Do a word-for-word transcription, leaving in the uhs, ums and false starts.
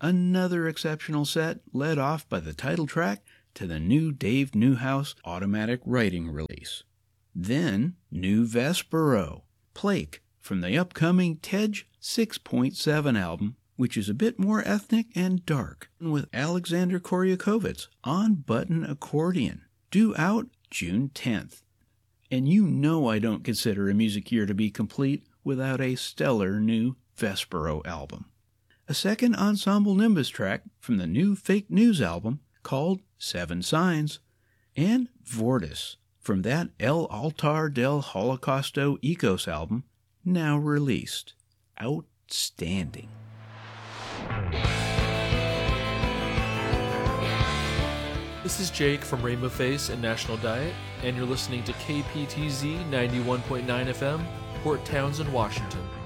Another exceptional set, led off by the title track to the new Dave Newhouse automatic writing release. Then, new Vespero, Plake, from the upcoming Tej six point seven album, which is a bit more ethnic and dark, with Alexander Koryakovitz on button accordion, due out June tenth. And you know I don't consider a music year to be complete without a stellar new Vespero album. A second Ensemble Nimbus track from the new Fake News album called Seven Signs, and Vortis from that El Altar del Holocausto Ecos album, now released. Outstanding. This is Jake from Rainbow Face and National Diet, and you're listening to K P T Z ninety-one point nine F M, Port Townsend, Washington.